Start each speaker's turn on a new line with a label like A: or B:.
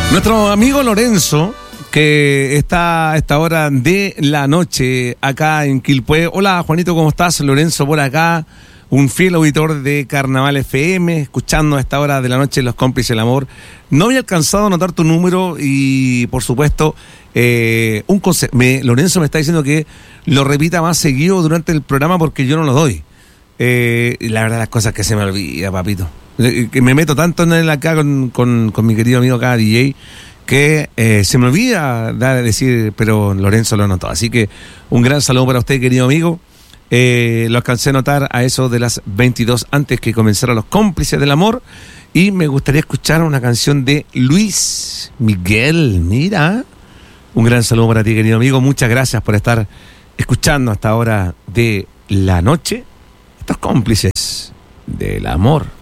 A: Nuestro amigo Lorenzo, que está a esta hora de la noche acá en Quilpué. Hola Juanito, ¿cómo estás? Lorenzo por acá, un fiel auditor de Carnaval FM, escuchando a esta hora de la noche Los Cómplices del Amor. No había alcanzado a anotar tu número y por supuesto Lorenzo me está diciendo que lo repita más seguido durante el programa porque yo no lo doy. La verdad las cosas que se me olvida, papito. Que me meto tanto en él acá con mi querido amigo acá, DJ, que se me olvida decir, pero Lorenzo lo anotó. Así que un gran saludo para usted, querido amigo. Lo alcancé a notar a eso de las 22 antes que comenzaran Los Cómplices del Amor. Y me gustaría escuchar una canción de Luis Miguel. Mira, un gran saludo para ti, querido amigo. Muchas gracias por estar escuchando hasta ahora de la noche estos Cómplices del Amor.